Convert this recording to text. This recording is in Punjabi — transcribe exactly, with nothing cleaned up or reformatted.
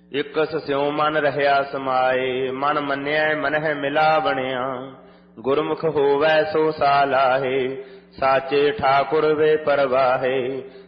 ਇਕਸ ਸਿਉ ਮਨ ਰਹਿਆ ਸਮਾਏ, ਮਨ ਮੰਨਿਆ ਮਨਹਿ ਮਿਲਾ ਬਣਿਆ। ਗੁਰਮੁਖ ਹੋਵੈ ਸੋ ਸਾਲਾਹੇ, ਸਾਚੇ ਠਾਕੁਰ ਵੇ ਪਰਵਾਹੇ।